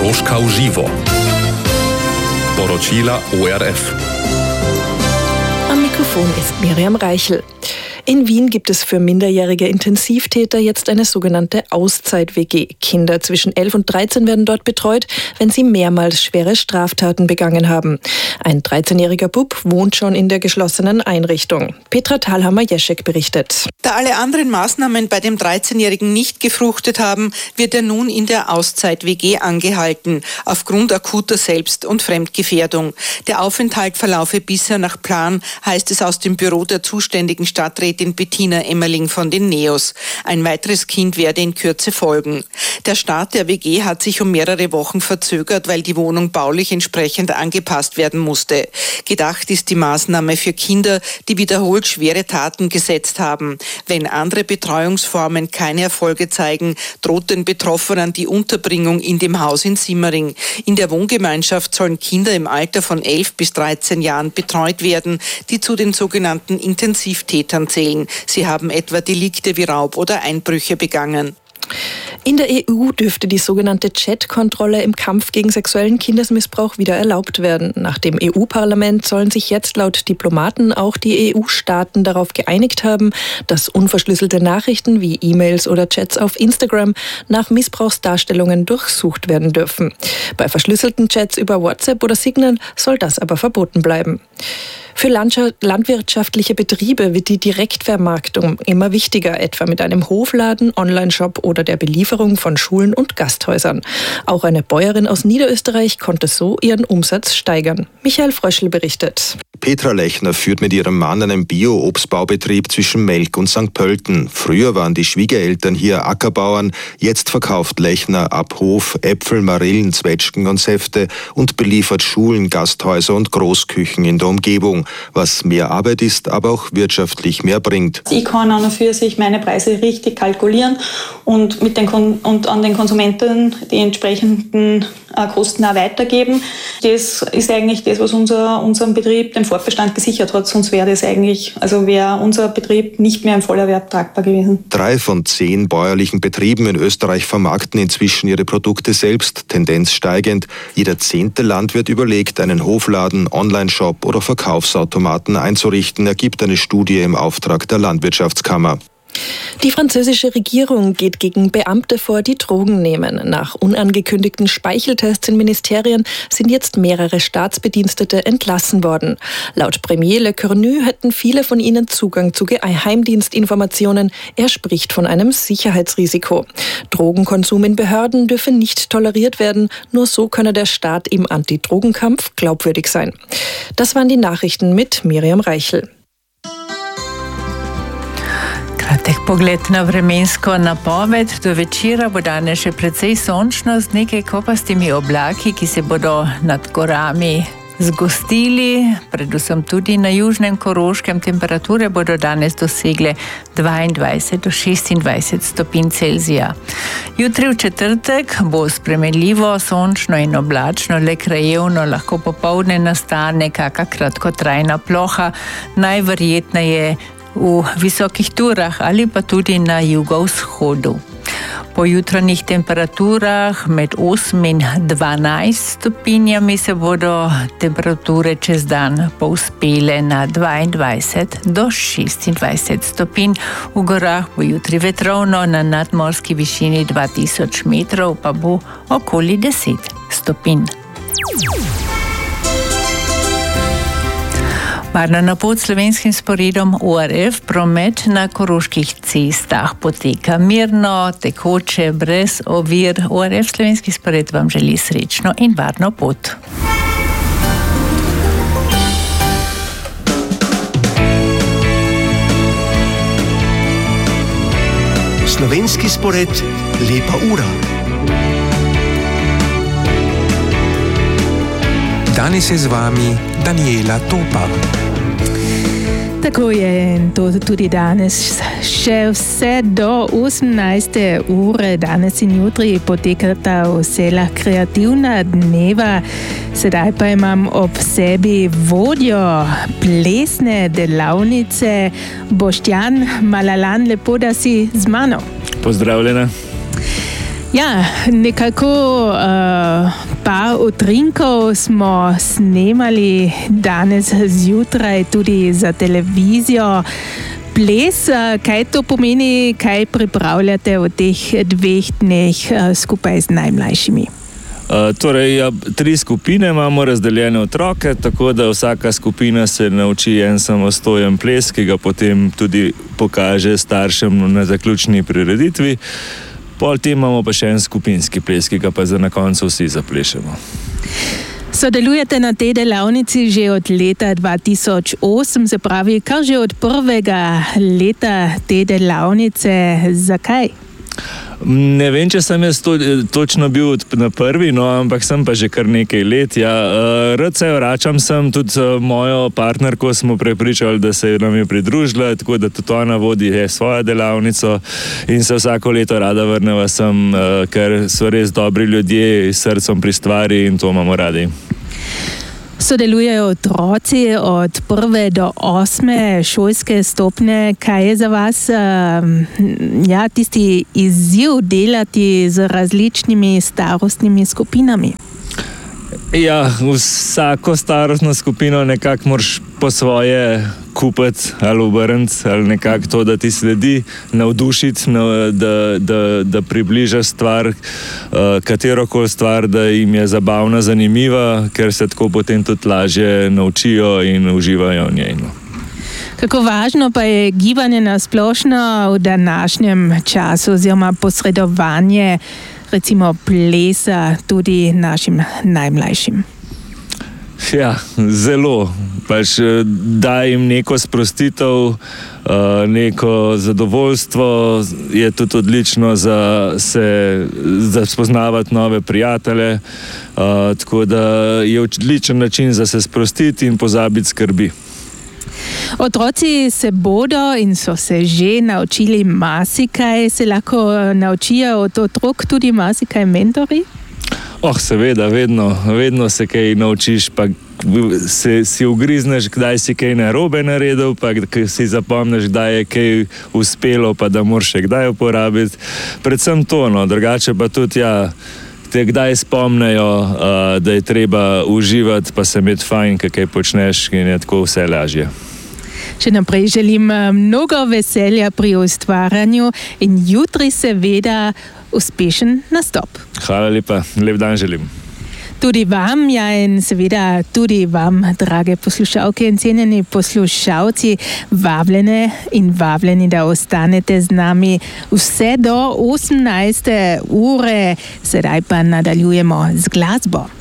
Koroška v živo. Poročila ORF. Am Mikrofon ist Miriam Reichel. In Wien gibt es für minderjährige Intensivtäter jetzt eine sogenannte Auszeit-WG. Kinder zwischen 11 und 13 werden dort betreut, wenn sie mehrmals schwere Straftaten begangen haben. Ein 13-jähriger Bub wohnt schon in der geschlossenen Einrichtung. Petra Thalhammer-Jeschek berichtet. Da alle anderen Maßnahmen bei dem 13-Jährigen nicht gefruchtet haben, wird er nun in der Auszeit-WG angehalten, aufgrund akuter Selbst- und Fremdgefährdung. Der Aufenthalt verlaufe bisher nach Plan, heißt es aus dem Büro der zuständigen Stadträtin Bettina Emmerling von den NEOS. Ein weiteres Kind werde in Kürze folgen. Der Start der WG hat sich um mehrere Wochen verzögert, weil die Wohnung baulich entsprechend angepasst werden musste. Gedacht ist die Maßnahme für Kinder, die wiederholt schwere Taten gesetzt haben. Wenn andere Betreuungsformen keine Erfolge zeigen, droht den Betroffenen die Unterbringung in dem Haus in Simmering. In der Wohngemeinschaft sollen Kinder im Alter von 11 bis 13 Jahren betreut werden, die zu den sogenannten Intensivtätern zählen. Sie haben etwa Delikte wie Raub oder Einbrüche begangen. In der EU dürfte die sogenannte Chat-Kontrolle im Kampf gegen sexuellen Kindesmissbrauch wieder erlaubt werden. Nach dem EU-Parlament sollen sich jetzt laut Diplomaten auch die EU-Staaten darauf geeinigt haben, dass unverschlüsselte Nachrichten wie E-Mails oder Chats auf Instagram nach Missbrauchsdarstellungen durchsucht werden dürfen. Bei verschlüsselten Chats über WhatsApp oder Signal soll das aber verboten bleiben. Für landwirtschaftliche Betriebe wird die Direktvermarktung immer wichtiger, etwa mit einem Hofladen, Onlineshop oder der Belieferung von Schulen und Gasthäusern. Auch eine Bäuerin aus Niederösterreich konnte so ihren Umsatz steigern. Michael Fröschl berichtet. Petra Lechner führt mit ihrem Mann einen Bio-Obstbaubetrieb zwischen Melk und St. Pölten. Früher waren die Schwiegereltern hier Ackerbauern, jetzt verkauft Lechner ab Hof Äpfel, Marillen, Zwetschgen und Säfte und beliefert Schulen, Gasthäuser und Großküchen in der Umgebung, was mehr Arbeit ist, aber auch wirtschaftlich mehr bringt. Ich kann an und für sich meine Preise richtig kalkulieren und an den Konsumenten die entsprechenden Kosten auch weitergeben. Das ist eigentlich das, was unseren Betrieb den Fortbestand gesichert hat, sonst wäre unser Betrieb nicht mehr im Vollerwerb tragbar gewesen. 3 von 10 bäuerlichen Betrieben in Österreich vermarkten inzwischen ihre Produkte selbst, Tendenz steigend. Jeder 10. Landwirt überlegt, einen Hofladen, Onlineshop oder Verkaufsautomaten einzurichten, ergibt eine Studie im Auftrag der Landwirtschaftskammer. Die französische Regierung geht gegen Beamte vor, die Drogen nehmen. Nach unangekündigten Speicheltests in Ministerien sind jetzt mehrere Staatsbedienstete entlassen worden. Laut Premier Le Cornu hätten viele von ihnen Zugang zu Geheimdienstinformationen. Er spricht von einem Sicherheitsrisiko. Drogenkonsum in Behörden dürfe nicht toleriert werden. Nur so könne der Staat im Antidrogenkampf glaubwürdig sein. Das waren die Nachrichten mit Miriam Reichel. Kratek pogled na vremensko napoved. Do večera bo danes še precej sončno z nekaj kopastimi oblaki, ki se bodo nad gorami zgostili, predvsem tudi na južnem Koroškem. Temperature bodo danes dosegle 22 do 26 stopinj Celzija. Jutri v četrtek bo spremenljivo, sončno in oblačno, le krajevno lahko popoldne nastane kaka kratkotrajna ploha, najverjetneje v visokih turah ali pa tudi na jugovzhodu. Po jutranjih temperaturah med 8 in 12 stopinjami se bodo temperature čez dan povzpele na 22 do 26 stopinj. V gorah bo jutri vetrovno, na nadmorski višini 2000 metrov pa bo okoli 10 stopinj. Varno na pot slovenskim sporedom ORF. Promet na koroških cestah poteka mirno, tekoče, brez ovir. ORF slovenski spored vam želi srečno in varno pot. Slovenski spored, lepa ura. Danes je z vami Daniela Topa. Tako je to tudi danes. Še vse do 18. ure danes in jutri potekata v selah kreativna dneva. Sedaj pa imam ob sebi vodjo plesne delavnice Boštjan Malalan. Lepo, da si z mano. Pozdravljena. Ja, nekako par utrinkov smo snemali danes zjutraj tudi za televizijo. Ples, kaj to pomeni, kaj pripravljate v teh 2 dneh skupaj z najmlajšimi? Torej, 3 skupine imamo razdeljene otroke, tako da vsaka skupina se nauči en samostojen ples, ki ga potem tudi pokaže staršem na zaključni prireditvi. Pol tem imamo pa še en skupinski ples, ki ga pa na koncu vsi zaplešemo. Sodelujete na tej delavnici že od leta 2008, se pravi, kar že od prvega leta te delavnice. Zakaj? Ne vem, če sem jaz točno bil na prvi, no, ampak sem pa že kar nekaj let. Ja. Rad se vračam sem, tudi mojo partnerko smo prepričali, da se nam je pridružila, tako da tudi ona vodi svojo delavnico in se vsako leto rada vrneva sem, ker so res dobri ljudje s srcem pri stvari in to imamo radi. Sodelujejo otroci od 1. do 8. šolske stopnje. Kaj je za vas tisti izziv delati z različnimi starostnimi skupinami? Ja, vsako starostno skupino nekako moraš po svoje kupiti ali obrniti, ali nekako to, da ti sledi, navdušiti, da približaš stvar, katerokoli stvar, da jim je zabavna, zanimiva, ker se tako potem tudi lažje naučijo in uživajo v njej. Kako važno pa je gibanje na splošno v današnjem času oziroma posredovanje recimo plesa tudi našim najmlajšim? Ja, zelo. Daj jim neko sprostitev, neko zadovoljstvo, je tudi odlično za spoznavati nove prijatelje, tako da je odličen način za se sprostiti in pozabiti skrbi. Otroci se bodo in so se že naučili marsikaj, se lahko naučijo od otrok tudi marsikaj mentori? Seveda, vedno se kaj naučiš, pa si ugrizneš, kdaj si kaj narobe naredil, pa si zapomniš, kdaj je kaj uspelo, pa da moraš še kdaj uporabiti. Predvsem to, drugače pa tudi te kdaj spomnejo, da je treba uživati, pa se imeti fajn, kaj počneš in je tako vse lažje. Še naprej želim mnogo veselja pri ustvarjanju in jutri seveda uspešen nastop. Hvala lepa, lep dan želim. Tudi vam, in seveda tudi vam, drage poslušalke in cenjeni poslušalci, vabljeni, da ostanete z nami vse do 18. ure. Sedaj pa nadaljujemo z glasbo.